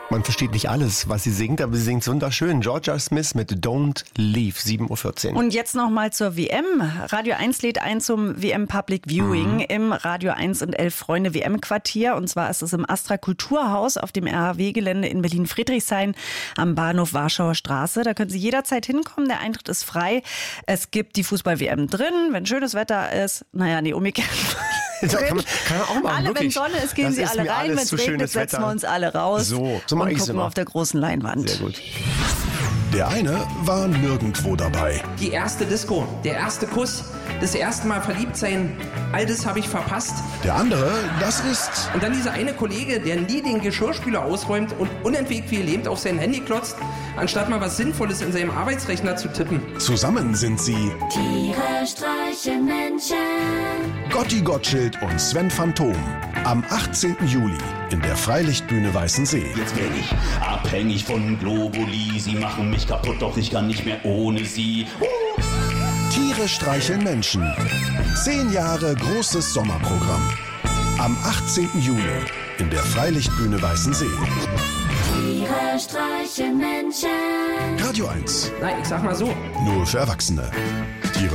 Man versteht nicht alles, was sie singt, aber sie singt wunderschön. Georgia Smith mit Don't Leave, 7.14 Uhr. Und jetzt nochmal zur WM. Radio 1 lädt ein zum WM Public Viewing im Radio 1 und 11 Freunde WM-Quartier. Und zwar ist es im Astra Kulturhaus auf dem RHW-Gelände in Berlin-Friedrichshain am Bahnhof Warschauer Straße. Da können Sie jederzeit hinkommen. Der Eintritt ist frei. Es gibt die Fußball-WM drin, wenn schönes Wetter ist. Naja, nee, umgekehrt. Kann man auch machen, alle, wirklich. wenn Sonne ist, gehen Das sie ist alle mir rein. Wenn alles es zu regnet, schönes setzen wir Wetter. uns alle raus So und mache ich es gucken immer. auf der großen Leinwand. Sehr gut. Der eine war nirgendwo dabei. Die erste Disco, der erste Kuss, das erste Mal verliebt sein, all das habe ich verpasst. Der andere, das ist Und dann dieser eine Kollege, der nie den Geschirrspüler ausräumt und unentwegt wie gelähmt auf sein Handy klotzt, anstatt mal was Sinnvolles in seinem Arbeitsrechner zu tippen. Zusammen sind sie Tiere streichen Menschen. Gotti Gottschild und Sven Phantom. Am 18. Juli in der Freilichtbühne Weißensee. Jetzt bin ich abhängig von Globuli. Sie machen mich kaputt, doch ich kann nicht mehr ohne sie. Tiere streicheln Menschen. 10 Jahre großes Sommerprogramm. Am 18. Juli in der Freilichtbühne Weißensee. Tiere streichen Menschen. Radio 1. Na, ich sag mal so, Nur für Erwachsene. Tiere